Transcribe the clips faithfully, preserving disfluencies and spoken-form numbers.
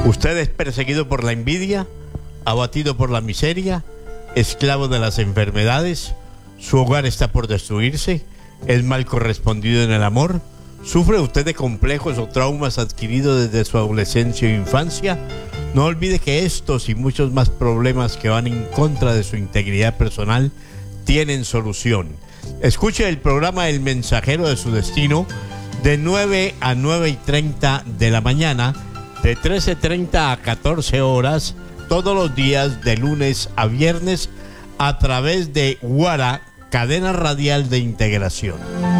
Usted es perseguido por la envidia, abatido por la miseria, esclavo de las enfermedades, su hogar está por destruirse, es mal correspondido en el amor, sufre usted de complejos o traumas adquiridos desde su adolescencia o infancia. No olvide que estos y muchos más problemas que van en contra de su integridad personal tienen solución. Escuche el programa El Mensajero de su Destino de nueve a nueve y treinta de la mañana, de trece treinta a catorce horas, todos los días de lunes a viernes, a través de Guara, cadena radial de integración.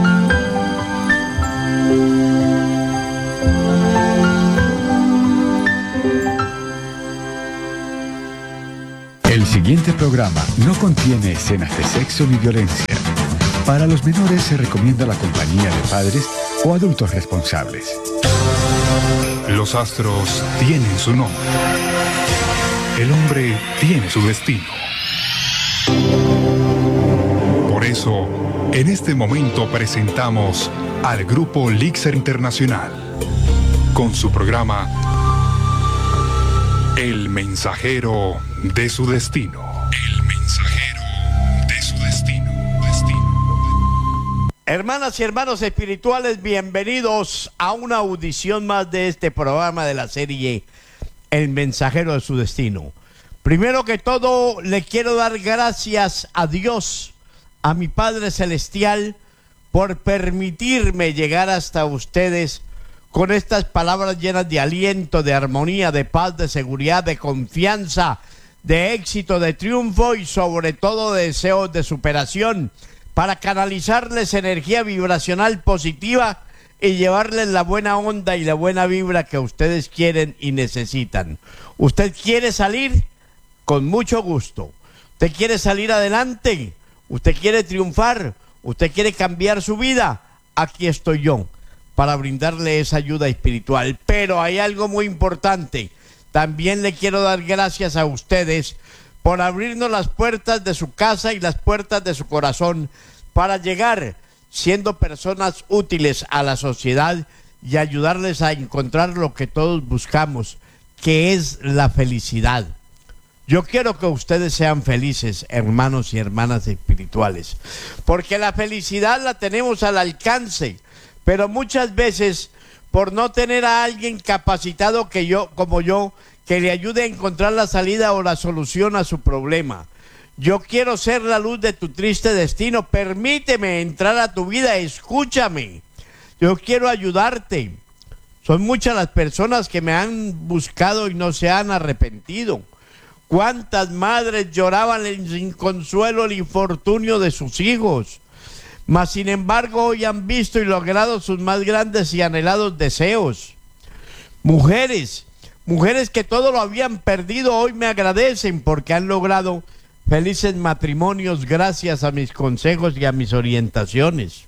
El siguiente programa no contiene escenas de sexo ni violencia. Para los menores se recomienda la compañía de padres o adultos responsables. Los astros tienen su nombre. El hombre tiene su destino. Por eso, en este momento presentamos al Grupo Lixer Internacional con su programa El Mensajero de su Destino. El Mensajero de su Destino. Destino. Hermanas y hermanos espirituales, bienvenidos a una audición más de este programa de la serie El Mensajero de su Destino. Primero que todo, le quiero dar gracias a Dios, a mi Padre Celestial, por permitirme llegar hasta ustedes con estas palabras llenas de aliento, de armonía, de paz, de seguridad, de confianza, de éxito, de triunfo y sobre todo de deseos de superación, para canalizarles energía vibracional positiva y llevarles la buena onda y la buena vibra que ustedes quieren y necesitan. ¿Usted quiere salir? Con mucho gusto. ¿Usted quiere salir adelante? ¿Usted quiere triunfar? ¿Usted quiere cambiar su vida? Aquí estoy yo para brindarle esa ayuda espiritual. Pero hay algo muy importante. También le quiero dar gracias a ustedes por abrirnos las puertas de su casa y las puertas de su corazón para llegar siendo personas útiles a la sociedad y ayudarles a encontrar lo que todos buscamos, que es la felicidad. Yo quiero que ustedes sean felices, hermanos y hermanas espirituales, porque la felicidad la tenemos al alcance, pero muchas veces por no tener a alguien capacitado que yo, como yo, que le ayude a encontrar la salida o la solución a su problema. Yo quiero ser la luz de tu triste destino. Permíteme entrar a tu vida, escúchame. Yo quiero ayudarte. Son muchas las personas que me han buscado y no se han arrepentido. ¿Cuántas madres lloraban sin consuelo el infortunio de sus hijos? Mas sin embargo hoy han visto y logrado sus más grandes y anhelados deseos. Mujeres, mujeres que todo lo habían perdido, hoy me agradecen porque han logrado felices matrimonios gracias a mis consejos y a mis orientaciones.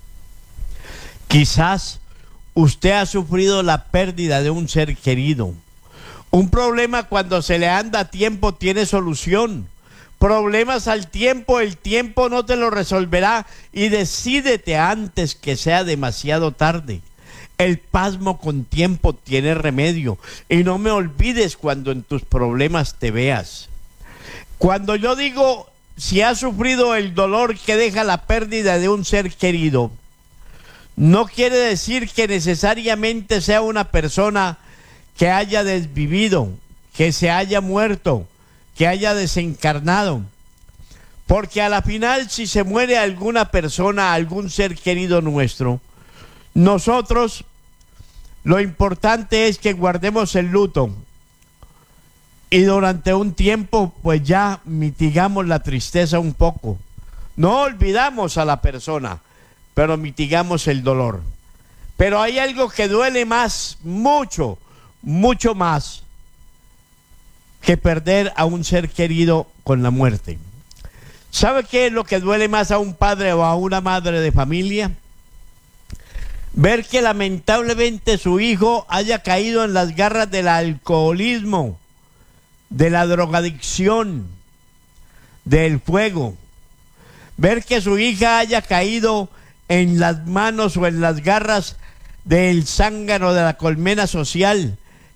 Quizás usted ha sufrido la pérdida de un ser querido. Un problema cuando se le anda a tiempo tiene solución. Problemas al tiempo, el tiempo no te lo resolverá y decídete antes que sea demasiado tarde. El pasmo con tiempo tiene remedio y no me olvides cuando en tus problemas te veas. Cuando yo digo si has sufrido el dolor que deja la pérdida de un ser querido, no quiere decir que necesariamente sea una persona que haya desvivido, que se haya muerto, que haya desencarnado. Porque a la final, si se muere alguna persona, algún ser querido nuestro, nosotros lo importante es que guardemos el luto y durante un tiempo pues ya mitigamos la tristeza un poco. No olvidamos a la persona, pero mitigamos el dolor. Pero hay algo que duele más, mucho, mucho más que perder a un ser querido con la muerte. ¿Sabe qué es lo que duele más a un padre o a una madre de familia? Ver que lamentablemente su hijo haya caído en las garras del alcoholismo, de la drogadicción, del fuego. Ver que su hija haya caído en las manos o en las garras del zángano de la colmena social,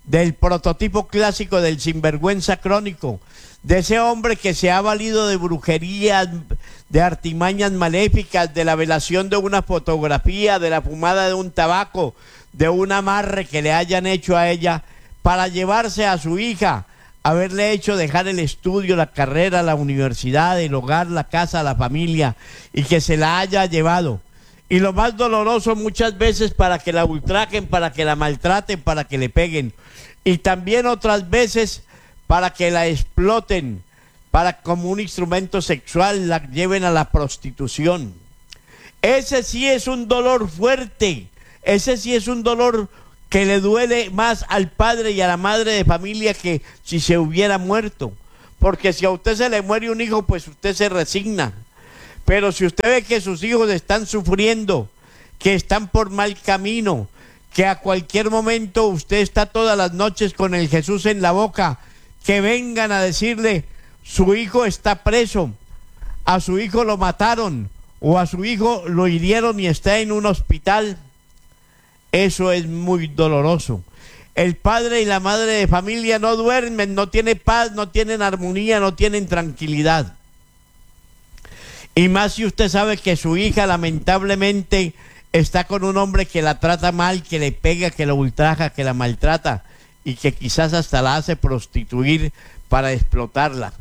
del prototipo clásico del sinvergüenza crónico, de ese hombre que se ha valido de brujerías, de artimañas maléficas, de la velación de una fotografía, de la fumada de un tabaco, de un amarre que le hayan hecho a ella para llevarse a su hija, haberle hecho dejar el estudio, la carrera, la universidad, el hogar, la casa, la familia, y que se la haya llevado. Y lo más doloroso muchas veces para que la ultrajen, para que la maltraten, para que le peguen. Y también otras veces para que la exploten, para como un instrumento sexual la lleven a la prostitución. Ese sí es un dolor fuerte, ese sí es un dolor que le duele más al padre y a la madre de familia que si se hubiera muerto. Porque si a usted se le muere un hijo, pues usted se resigna. Pero si usted ve que sus hijos están sufriendo, que están por mal camino, que a cualquier momento usted está todas las noches con el Jesús en la boca, que vengan a decirle, su hijo está preso, a su hijo lo mataron, o a su hijo lo hirieron y está en un hospital, eso es muy doloroso. El padre y la madre de familia no duermen, no tienen paz, no tienen armonía, no tienen tranquilidad. Y más si usted sabe que su hija lamentablemente está con un hombre que la trata mal, que le pega, que la ultraja, que la maltrata y que quizás hasta la hace prostituir para explotarla.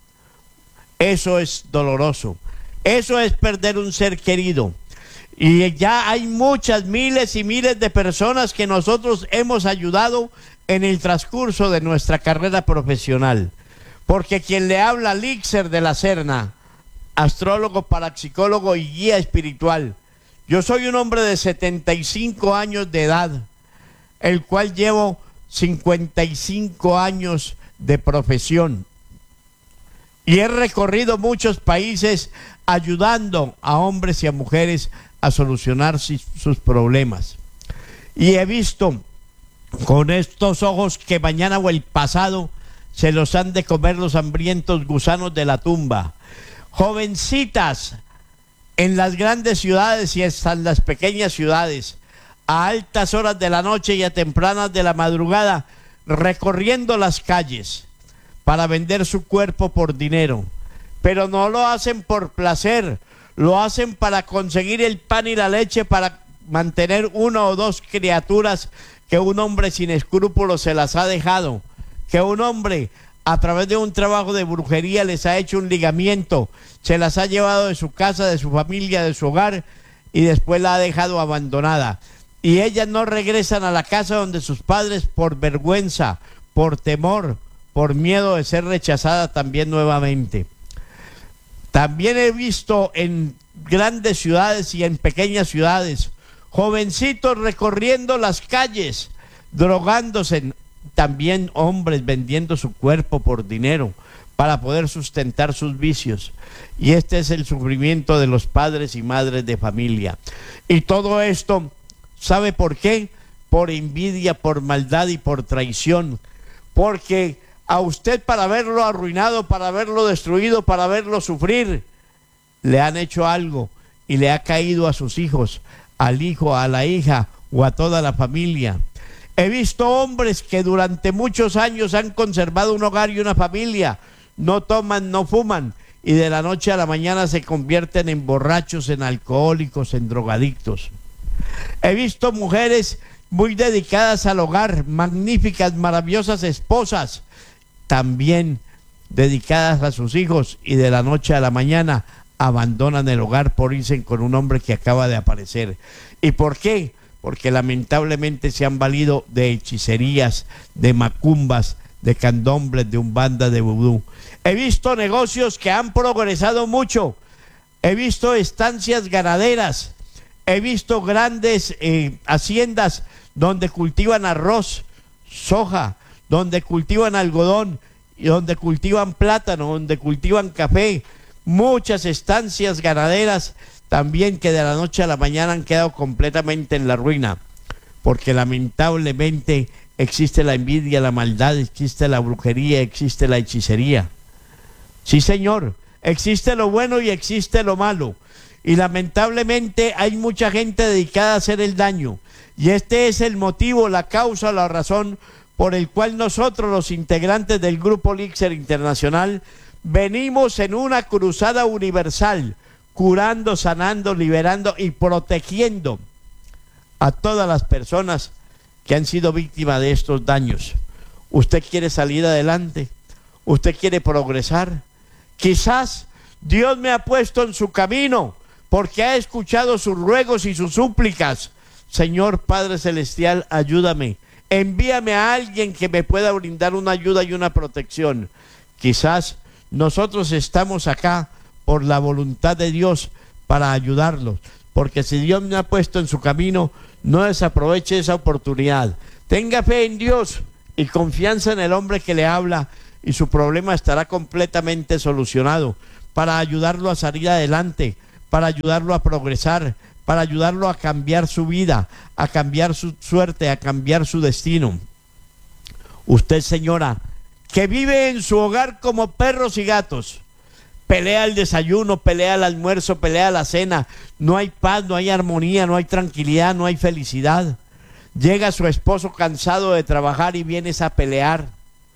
Eso es doloroso. Eso es perder un ser querido. Y ya hay muchas, miles y miles de personas que nosotros hemos ayudado en el transcurso de nuestra carrera profesional. Porque quien le habla, Líxer de la Serna, astrólogo, parapsicólogo y guía espiritual. Yo soy un hombre de setenta y cinco años de edad, el cual llevo cincuenta y cinco años de profesión. Y he recorrido muchos países ayudando a hombres y a mujeres a solucionar sus problemas. Y he visto con estos ojos que mañana o el pasado se los han de comer los hambrientos gusanos de la tumba. Jovencitas en las grandes ciudades y hasta en las pequeñas ciudades, a altas horas de la noche y a tempranas de la madrugada, recorriendo las calles para vender su cuerpo por dinero. Pero no lo hacen por placer, lo hacen para conseguir el pan y la leche, para mantener una o dos criaturas que un hombre sin escrúpulos se las ha dejado, que un hombre a través de un trabajo de brujería les ha hecho un ligamiento, se las ha llevado de su casa, de su familia, de su hogar y después la ha dejado abandonada. Y ellas no regresan a la casa donde sus padres por vergüenza, por temor, por miedo de ser rechazada también nuevamente. También he visto en grandes ciudades y en pequeñas ciudades jovencitos recorriendo las calles, drogándose, también hombres vendiendo su cuerpo por dinero para poder sustentar sus vicios. Y este es el sufrimiento de los padres y madres de familia. Y todo esto, ¿sabe por qué? Por envidia, por maldad y por traición. Porque a usted, para verlo arruinado, para verlo destruido, para verlo sufrir, le han hecho algo y le ha caído a sus hijos, al hijo, a la hija o a toda la familia. He visto hombres que durante muchos años han conservado un hogar y una familia, no toman, no fuman, y de la noche a la mañana se convierten en borrachos, en alcohólicos, en drogadictos. He visto mujeres muy dedicadas al hogar, magníficas, maravillosas esposas, también dedicadas a sus hijos, y de la noche a la mañana abandonan el hogar por irse con un hombre que acaba de aparecer. ¿Y por qué? Porque lamentablemente se han valido de hechicerías, de macumbas, de candombres, de umbanda, de vudú. He visto negocios que han progresado mucho. He visto estancias ganaderas. He visto grandes eh, haciendas donde cultivan arroz, soja, donde cultivan algodón, y donde cultivan plátano, donde cultivan café. Muchas estancias ganaderas también que de la noche a la mañana han quedado completamente en la ruina, porque lamentablemente existe la envidia, la maldad, existe la brujería, existe la hechicería. Sí, señor, existe lo bueno y existe lo malo, y lamentablemente hay mucha gente dedicada a hacer el daño, y este es el motivo, la causa, la razón por el cual nosotros, los integrantes del Grupo Elixir Internacional, venimos en una cruzada universal, curando, sanando, liberando y protegiendo a todas las personas que han sido víctimas de estos daños. Usted quiere salir adelante, usted quiere progresar. Quizás Dios me ha puesto en su camino porque ha escuchado sus ruegos y sus súplicas. Señor Padre Celestial, ayúdame, envíame a alguien que me pueda brindar una ayuda y una protección. Quizás nosotros estamos acá por la voluntad de Dios para ayudarlos, porque si Dios me ha puesto en su camino, no desaproveche esa oportunidad. Tenga fe en Dios y confianza en el hombre que le habla, y su problema estará completamente solucionado, para ayudarlo a salir adelante, para ayudarlo a progresar, para ayudarlo a cambiar su vida, a cambiar su suerte, a cambiar su destino. Usted, señora, que vive en su hogar como perros y gatos, pelea el desayuno, pelea el almuerzo, pelea la cena, no hay paz, no hay armonía, no hay tranquilidad, no hay felicidad. Llega su esposo cansado de trabajar y vienes a pelear,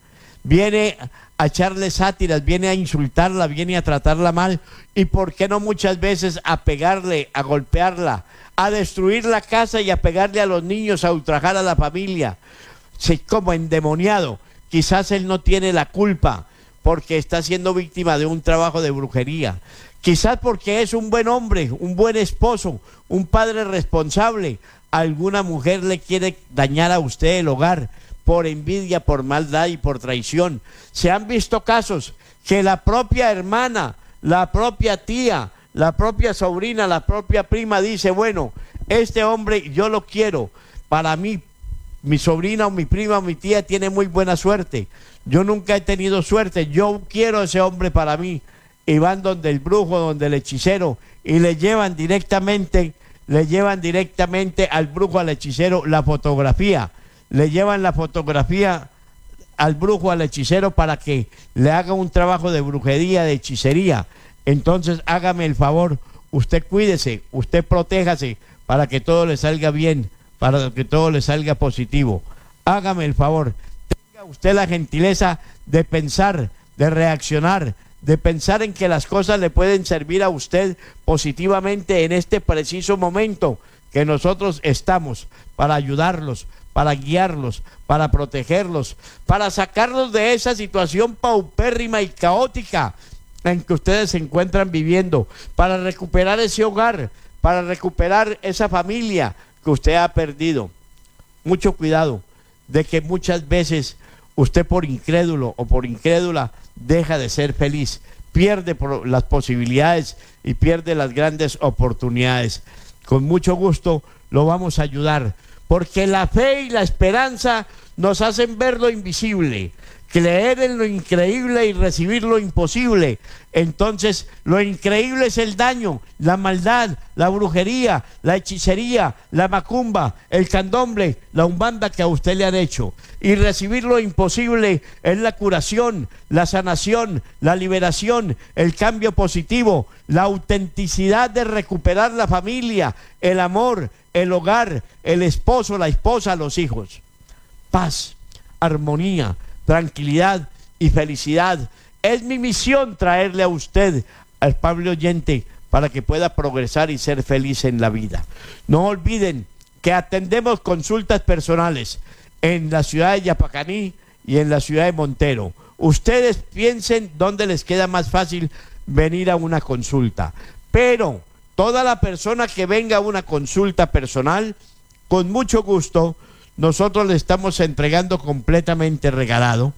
viene a echarle sátiras, viene a insultarla, viene a tratarla mal, y por qué no muchas veces a pegarle, a golpearla, a destruir la casa y a pegarle a los niños, a ultrajar a la familia. Sí, como endemoniado. Quizás él no tiene la culpa porque está siendo víctima de un trabajo de brujería. Quizás porque es un buen hombre, un buen esposo, un padre responsable. Alguna mujer le quiere dañar a usted el hogar por envidia, por maldad y por traición. Se han visto casos que la propia hermana, la propia tía, la propia sobrina, la propia prima dice, bueno, este hombre yo lo quiero para mí. Mi sobrina o mi prima o mi tía tiene muy buena suerte, yo nunca he tenido suerte, yo quiero a ese hombre para mí. Y van donde el brujo, donde el hechicero, y le llevan directamente, le llevan directamente al brujo, al hechicero, la fotografía, le llevan la fotografía al brujo, al hechicero, para que le haga un trabajo de brujería, de hechicería. Entonces hágame el favor, usted cuídese, usted protéjase para que todo le salga bien, para que todo le salga positivo. Hágame el favor, tenga usted la gentileza de pensar, de reaccionar, de pensar en que las cosas le pueden servir a usted positivamente en este preciso momento que nosotros estamos para ayudarlos, para guiarlos, para protegerlos, para sacarlos de esa situación paupérrima y caótica en que ustedes se encuentran viviendo, para recuperar ese hogar, para recuperar esa familia que usted ha perdido. Mucho cuidado de que muchas veces usted, por incrédulo o por incrédula, deja de ser feliz, pierde las posibilidades y pierde las grandes oportunidades. Con mucho gusto lo vamos a ayudar, porque la fe y la esperanza nos hacen ver lo invisible, creer en lo increíble y recibir lo imposible. Entonces lo increíble es el daño, la maldad, la brujería, la hechicería, la macumba, el candomble, la umbanda que a usted le han hecho. Y recibir lo imposible es la curación, la sanación, la liberación, el cambio positivo, la autenticidad de recuperar la familia, el amor, el hogar, el esposo, la esposa, los hijos. Paz, armonía, tranquilidad y felicidad. Es mi misión traerle a usted, al Pablo oyente, para que pueda progresar y ser feliz en la vida. No olviden que atendemos consultas personales en la ciudad de Yapacaní y en la ciudad de Montero. Ustedes piensen dónde les queda más fácil venir a una consulta, pero toda la persona que venga a una consulta personal, con mucho gusto, nosotros le estamos entregando completamente regalado,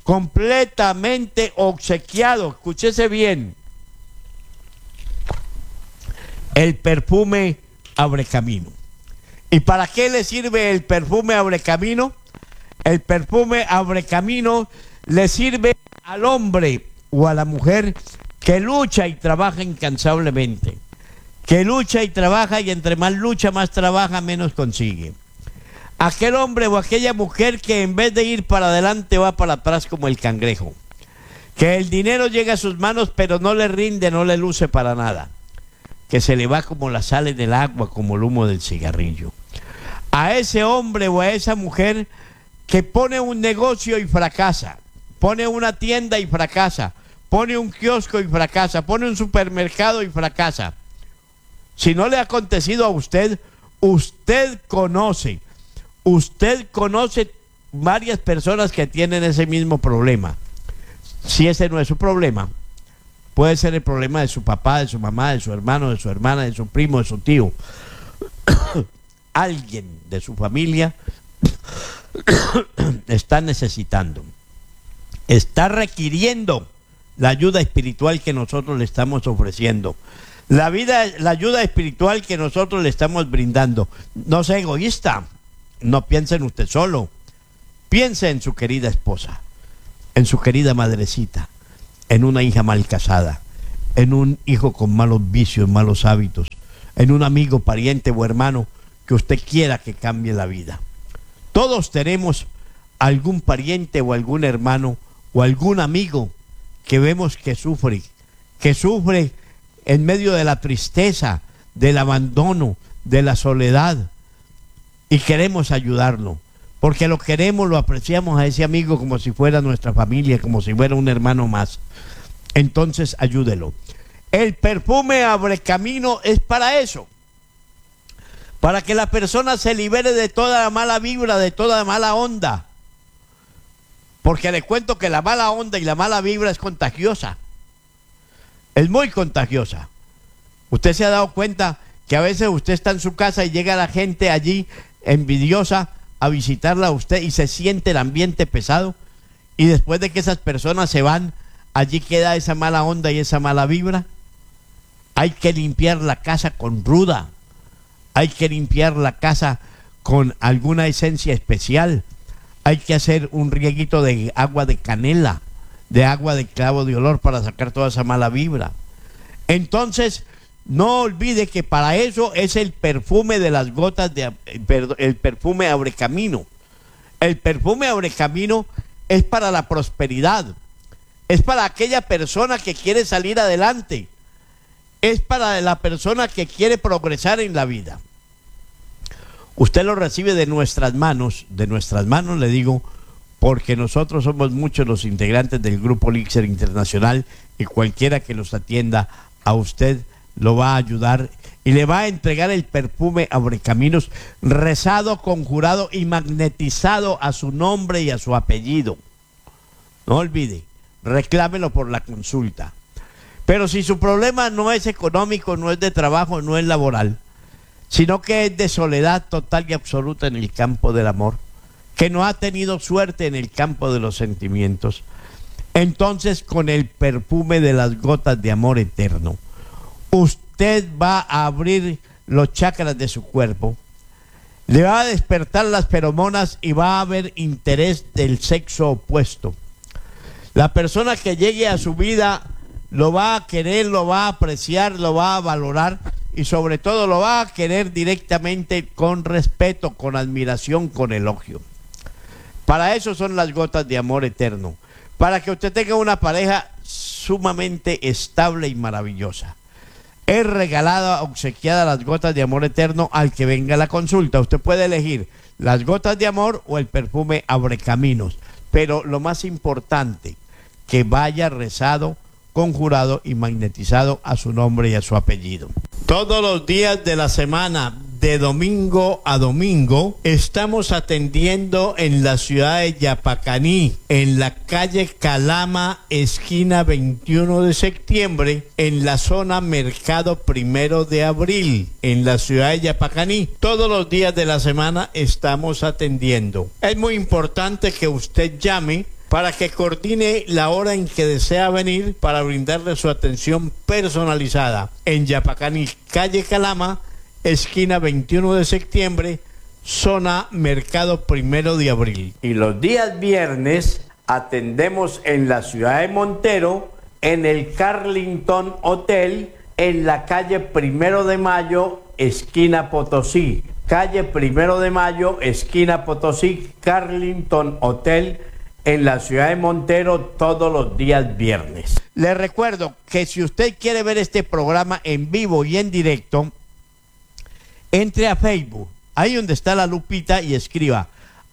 completamente obsequiado, escúchese bien, el perfume Abrecamino. ¿Y para qué le sirve el perfume Abrecamino? El perfume Abrecamino le sirve al hombre o a la mujer que lucha y trabaja incansablemente, que lucha y trabaja, y entre más lucha, más trabaja, menos consigue. Aquel hombre o aquella mujer que en vez de ir para adelante va para atrás como el cangrejo, que el dinero llega a sus manos pero no le rinde, no le luce para nada, que se le va como la sal en el agua, como el humo del cigarrillo. A ese hombre o a esa mujer que pone un negocio y fracasa, pone una tienda y fracasa, pone un kiosco y fracasa, pone un supermercado y fracasa. Si no le ha acontecido a usted, usted conoce, usted conoce varias personas que tienen ese mismo problema. Si ese no es su problema, puede ser el problema de su papá, de su mamá, de su hermano, de su hermana, de su primo, de su tío. Alguien de su familia está necesitando, está requiriendo la ayuda espiritual que nosotros le estamos ofreciendo. La vida, la ayuda espiritual que nosotros le estamos brindando. No sea egoísta, no piense en usted solo, piense en su querida esposa, en su querida madrecita, en una hija mal casada, en un hijo con malos vicios, malos hábitos, en un amigo, pariente o hermano que usted quiera que cambie la vida. Todos tenemos algún pariente o algún hermano o algún amigo que vemos que sufre, que sufre en medio de la tristeza, del abandono, de la soledad, y queremos ayudarlo, porque lo queremos, lo apreciamos a ese amigo como si fuera nuestra familia, como si fuera un hermano más. Entonces ayúdelo. El perfume abre camino es para eso, para que la persona se libere de toda la mala vibra, de toda la mala onda, porque le cuento que la mala onda y la mala vibra es contagiosa. Es muy contagiosa. Usted se ha dado cuenta que a veces usted está en su casa y llega la gente allí envidiosa a visitarla a usted y se siente el ambiente pesado, y después de que esas personas se van, allí queda esa mala onda y esa mala vibra. Hay que limpiar la casa con ruda, hay que limpiar la casa con alguna esencia especial, hay que hacer un rieguito de agua de canela, de agua de clavo de olor para sacar toda esa mala vibra. Entonces, no olvide que para eso es el perfume de las gotas de, perdón, el perfume abre camino. El perfume abre camino es para la prosperidad, es para aquella persona que quiere salir adelante, es para la persona que quiere progresar en la vida. Usted lo recibe de nuestras manos, de nuestras manos le digo, porque nosotros somos muchos los integrantes del Grupo Lixer Internacional, y cualquiera que los atienda a usted lo va a ayudar y le va a entregar el perfume Abrecaminos, rezado, conjurado y magnetizado a su nombre y a su apellido. No olvide, reclámelo por la consulta. Pero si su problema no es económico, no es de trabajo, no es laboral, sino que es de soledad total y absoluta en el campo del amor, que no ha tenido suerte en el campo de los sentimientos, entonces con el perfume de las gotas de amor eterno, usted va a abrir los chakras de su cuerpo, le va a despertar las feromonas y va a haber interés del sexo opuesto. La persona que llegue a su vida lo va a querer, lo va a apreciar, lo va a valorar y sobre todo lo va a querer directamente con respeto, con admiración, con elogio. Para eso son las gotas de amor eterno, para que usted tenga una pareja sumamente estable y maravillosa. Es regalada, obsequiada las gotas de amor eterno al que venga a la consulta. Usted puede elegir las gotas de amor o el perfume Abrecaminos, pero lo más importante, que vaya rezado, conjurado y magnetizado a su nombre y a su apellido. Todos los días de la semana, de domingo a domingo, estamos atendiendo en la ciudad de Yapacaní, en la calle Calama, esquina veintiuno de septiembre, en la zona Mercado Primero de Abril, en la ciudad de Yapacaní. Todos los días de la semana estamos atendiendo. Es muy importante que usted llame para que coordine la hora en que desea venir para brindarle su atención personalizada en Yapacaní, calle Calama, esquina veintiuno de septiembre, zona Mercado Primero de Abril. Y los días viernes atendemos en la ciudad de Montero, en el Carlington Hotel, en la calle Primero de Mayo, esquina Potosí. Calle Primero de Mayo, esquina Potosí, Carlington Hotel, en la ciudad de Montero, todos los días viernes. Le recuerdo que si usted quiere ver este programa en vivo y en directo, entre a Facebook, ahí donde está la lupita, y escriba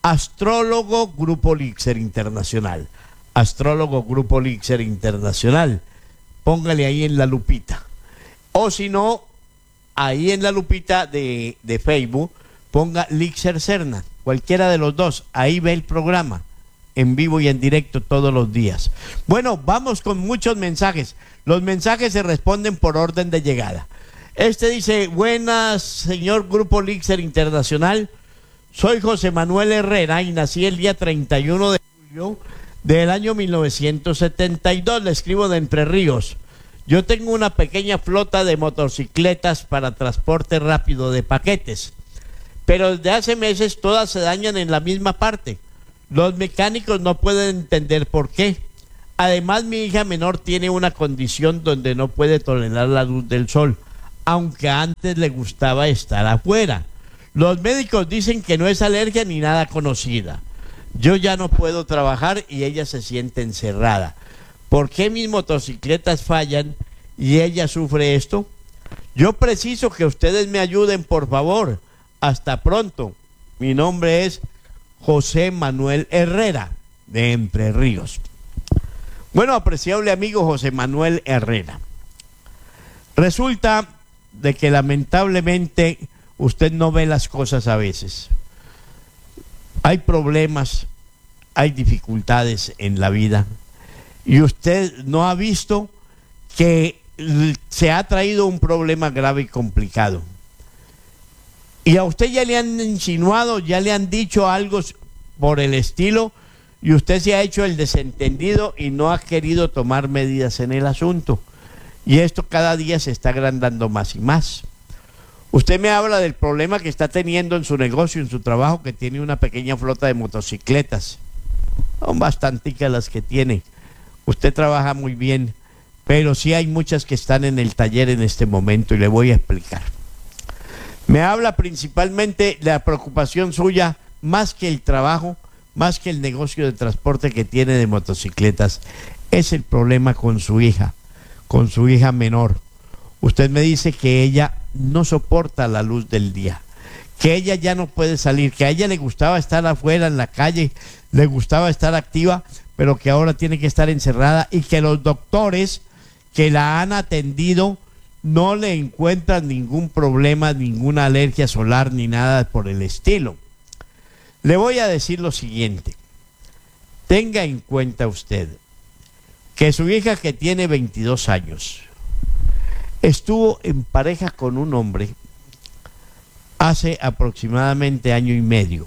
Astrólogo Grupo Lixer Internacional. Astrólogo Grupo Lixer Internacional. Póngale ahí en la lupita. O si no, ahí en la lupita de, de Facebook, ponga Lixer Serna. Cualquiera de los dos. Ahí ve el programa. En vivo y en directo todos los días. Bueno, vamos con muchos mensajes. Los mensajes se responden por orden de llegada. Este dice: buenas, señor Grupo Lixer Internacional. Soy José Manuel Herrera y nací el día treinta y uno de julio del año mil novecientos setenta y dos. Le escribo de Entre Ríos. Yo tengo una pequeña flota de motocicletas para transporte rápido de paquetes, pero desde hace meses todas se dañan en la misma parte. Los mecánicos no pueden entender por qué. Además, mi hija menor tiene una condición donde no puede tolerar la luz del sol, aunque antes le gustaba estar afuera. Los médicos dicen que no es alergia ni nada conocida. Yo ya no puedo trabajar y ella se siente encerrada. ¿Por qué mis motocicletas fallan y ella sufre esto? Yo preciso que ustedes me ayuden, por favor. Hasta pronto. Mi nombre es José Manuel Herrera, de Entre Ríos. Bueno, apreciable amigo José Manuel Herrera, resulta de que lamentablemente usted no ve las cosas a veces. Hay problemas, hay dificultades en la vida, y usted no ha visto que se ha traído un problema grave y complicado. Y a usted ya le han insinuado, ya le han dicho algo por el estilo, y usted se ha hecho el desentendido y no ha querido tomar medidas en el asunto. Y esto cada día se está agrandando más y más. Usted me habla del problema que está teniendo en su negocio, en su trabajo, que tiene una pequeña flota de motocicletas. Son bastanticas las que tiene. Usted trabaja muy bien, pero sí hay muchas que están en el taller en este momento, y le voy a explicar. Me habla principalmente de la preocupación suya, más que el trabajo, más que el negocio de transporte que tiene de motocicletas, es el problema con su hija, con su hija menor. Usted me dice que ella no soporta la luz del día, que ella ya no puede salir, que a ella le gustaba estar afuera en la calle, le gustaba estar activa, pero que ahora tiene que estar encerrada, y que los doctores que la han atendido no le encuentran ningún problema, ninguna alergia solar ni nada por el estilo. Le voy a decir lo siguiente: tenga en cuenta usted que su hija, que tiene veintidós años, estuvo en pareja con un hombre hace aproximadamente año y medio,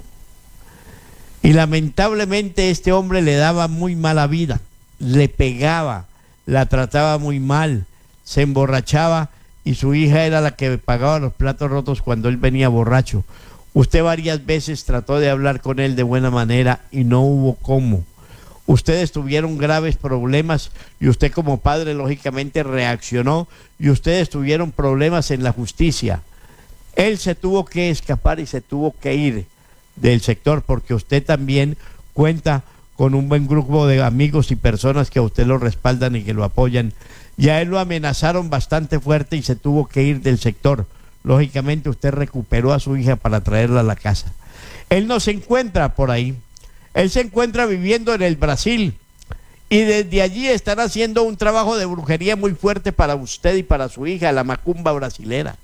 y lamentablemente este hombre le daba muy mala vida, le pegaba, la trataba muy mal, se emborrachaba, y su hija era la que pagaba los platos rotos cuando él venía borracho. Usted varias veces trató de hablar con él de buena manera y no hubo cómo. Ustedes tuvieron graves problemas y usted como padre lógicamente reaccionó, y ustedes tuvieron problemas en la justicia. Él se tuvo que escapar y se tuvo que ir del sector, porque usted también cuenta con un buen grupo de amigos y personas que a usted lo respaldan y que lo apoyan. Y a él lo amenazaron bastante fuerte y se tuvo que ir del sector. Lógicamente usted recuperó a su hija para traerla a la casa. Él no se encuentra por ahí. Él se encuentra viviendo en el Brasil, y desde allí están haciendo un trabajo de brujería muy fuerte para usted y para su hija, la macumba brasilera.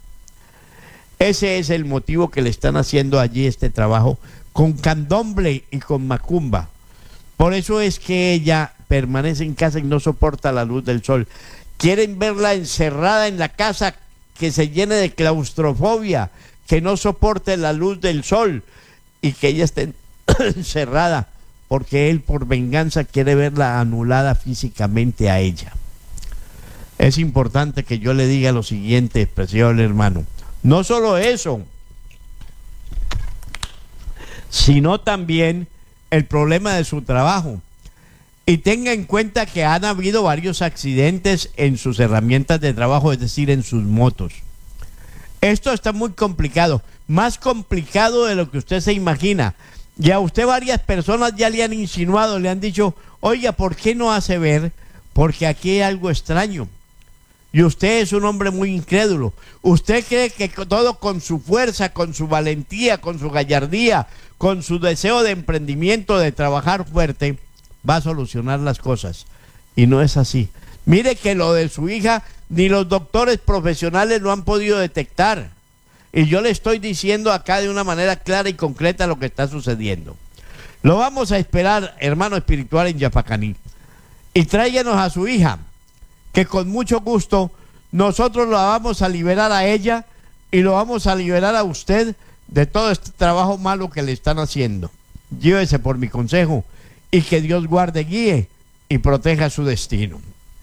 Ese es el motivo que le están haciendo allí este trabajo, con candomble y con macumba. Por eso es que ella permanece en casa y no soporta la luz del sol. Quieren verla encerrada en la casa, que se llene de claustrofobia, que no soporte la luz del sol, y que ella esté encerrada, porque él por venganza quiere verla anulada físicamente a ella. Es importante que yo le diga lo siguiente, preciado hermano: no solo eso, sino también el problema de su trabajo. Y tenga en cuenta que han habido varios accidentes en sus herramientas de trabajo, es decir, en sus motos. Esto está muy complicado, más complicado de lo que usted se imagina. Y a usted varias personas ya le han insinuado, le han dicho: oiga, ¿por qué no hace ver? Porque aquí hay algo extraño. Y usted es un hombre muy incrédulo. Usted cree que todo con su fuerza, con su valentía, con su gallardía, con su deseo de emprendimiento, de trabajar fuerte, va a solucionar las cosas. Y no es así. Mire que lo de su hija ni los doctores profesionales lo han podido detectar. Y yo le estoy diciendo acá de una manera clara y concreta lo que está sucediendo. Lo vamos a esperar, hermano espiritual, en Yapacaní. Y tráiganos a su hija, que con mucho gusto nosotros la vamos a liberar a ella y lo vamos a liberar a usted de todo este trabajo malo que le están haciendo. Llévese por mi consejo y que Dios guarde, guíe y proteja su destino.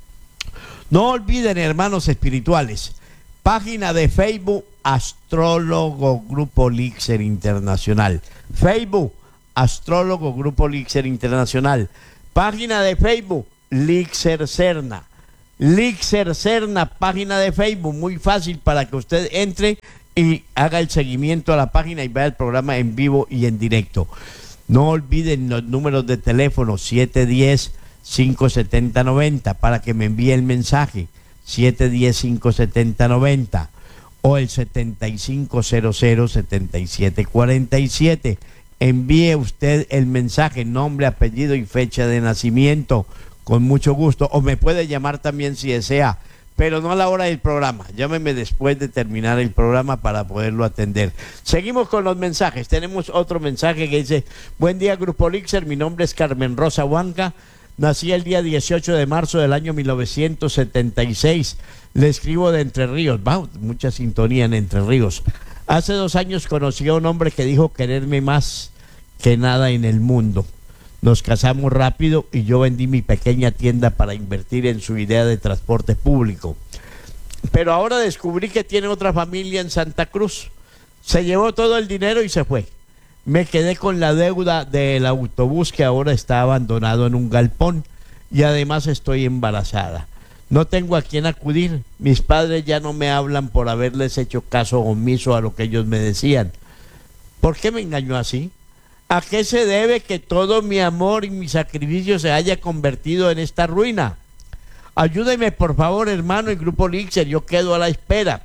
No olviden, hermanos espirituales, página de Facebook Astrólogo Grupo Lixer Internacional. Facebook Astrólogo Grupo Lixer Internacional. Página de Facebook Lixer Serna. Lixer Serna, página de Facebook, muy fácil para que usted entre y haga el seguimiento a la página y vea el programa en vivo y en directo. No olviden los números de teléfono siete uno cero, cinco siete cero, nueve cero para que me envíe el mensaje, siete uno cero, cinco siete cero, nueve cero o el setenta y cinco cero cero, setenta y siete cuarenta y siete. Envíe usted el mensaje, nombre, apellido y fecha de nacimiento, con mucho gusto, o me puede llamar también si desea, pero no a la hora del programa. Llámeme después de terminar el programa para poderlo atender. Seguimos con los mensajes. Tenemos otro mensaje que dice: buen día, Grupo Lixer, mi nombre es Carmen Rosa Huanca, nací el día dieciocho de marzo del año mil novecientos setenta y seis, le escribo de Entre Ríos. Wow, mucha sintonía en Entre Ríos. Hace dos años conocí a un hombre que dijo quererme más que nada en el mundo. Nos casamos rápido y yo vendí mi pequeña tienda para invertir en su idea de transporte público. Pero ahora descubrí que tiene otra familia en Santa Cruz. Se llevó todo el dinero y se fue. Me quedé con la deuda del autobús que ahora está abandonado en un galpón y además estoy embarazada. No tengo a quién acudir. Mis padres ya no me hablan por haberles hecho caso omiso a lo que ellos me decían. ¿Por qué me engañó así? ¿A qué se debe que todo mi amor y mi sacrificio se haya convertido en esta ruina? Ayúdeme, por favor, hermano, el Grupo Lixer, yo quedo a la espera.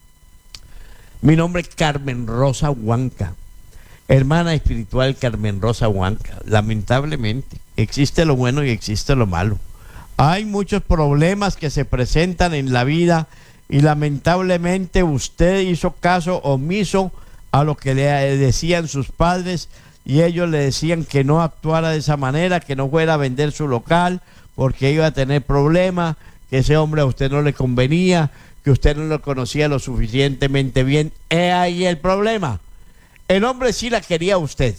Mi nombre es Carmen Rosa Huanca, hermana espiritual Carmen Rosa Huanca. Lamentablemente, existe lo bueno y existe lo malo. Hay muchos problemas que se presentan en la vida y lamentablemente usted hizo caso omiso a lo que le decían sus padres, y ellos le decían que no actuara de esa manera, que no fuera a vender su local porque iba a tener problemas, que ese hombre a usted no le convenía, que usted no lo conocía lo suficientemente bien. He ahí el problema. El hombre sí la quería a usted,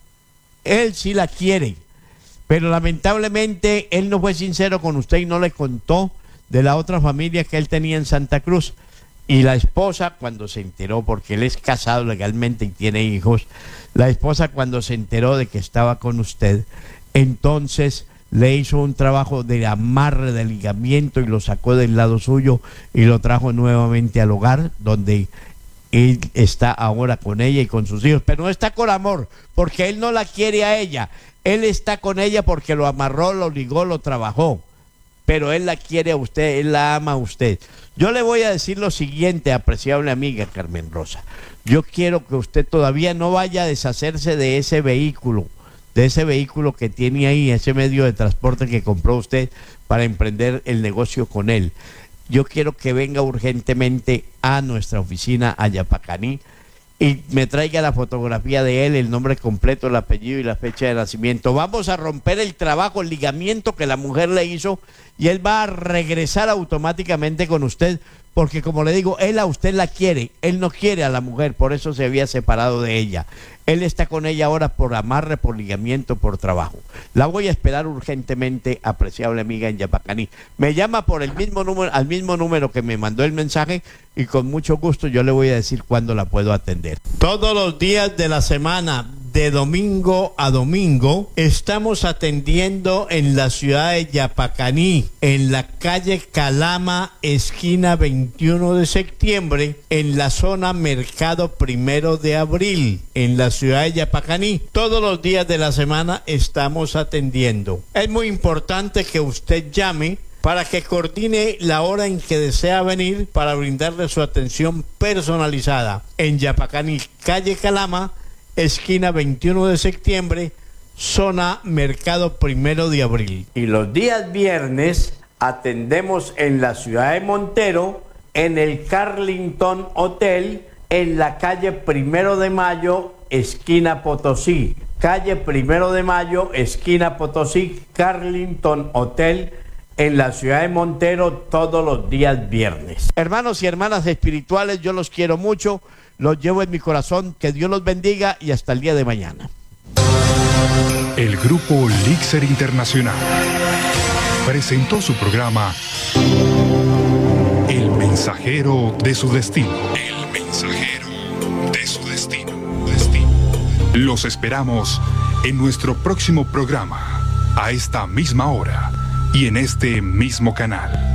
él sí la quiere, pero lamentablemente él no fue sincero con usted y no le contó de la otra familia que él tenía en Santa Cruz. Y la esposa, cuando se enteró, porque él es casado legalmente y tiene hijos, la esposa cuando se enteró de que estaba con usted, entonces le hizo un trabajo de amarre, de ligamiento, y lo sacó del lado suyo y lo trajo nuevamente al hogar, donde él está ahora con ella y con sus hijos. Pero no está con amor, porque él no la quiere a ella. Él está con ella porque lo amarró, lo ligó, lo trabajó. Pero él la quiere a usted, él la ama a usted. Yo le voy a decir lo siguiente, apreciable amiga Carmen Rosa. Yo quiero que usted todavía no vaya a deshacerse de ese vehículo, de ese vehículo que tiene ahí, ese medio de transporte que compró usted para emprender el negocio con él. Yo quiero que venga urgentemente a nuestra oficina a Yapacaní y me traiga la fotografía de él, el nombre completo, el apellido y la fecha de nacimiento. Vamos a romper el trabajo, el ligamiento que la mujer le hizo, y él va a regresar automáticamente con usted, porque como le digo, él a usted la quiere, él no quiere a la mujer, por eso se había separado de ella. Él está con ella ahora por amarre, por ligamiento, por trabajo. La voy a esperar urgentemente, apreciable amiga, en Yapacaní. Me llama por el mismo número, al mismo número que me mandó el mensaje, y con mucho gusto yo le voy a decir cuándo la puedo atender. Todos los días de la semana, de domingo a domingo, estamos atendiendo en la ciudad de Yapacaní, en la calle Calama, esquina veintiuno de septiembre, en la zona Mercado Primero de Abril, en la ciudad de Yapacaní. Todos los días de la semana estamos atendiendo. Es muy importante que usted llame para que coordine la hora en que desea venir para brindarle su atención personalizada en Yapacani, calle Calama, esquina veintiuno de septiembre, zona Mercado Primero de Abril. Y los días viernes atendemos en la ciudad de Montero, en el Carlington Hotel, en la calle Primero de Mayo, esquina Potosí. Calle Primero de Mayo, esquina Potosí, Carlington Hotel, en la ciudad de Montero, todos los días viernes. Hermanos y hermanas espirituales, yo los quiero mucho, los llevo en mi corazón, que Dios los bendiga y hasta el día de mañana. El Grupo Lixer Internacional presentó su programa El Mensajero de su Destino. El Mensajero de su Destino. Destino. Los esperamos en nuestro próximo programa, a esta misma hora y en este mismo canal.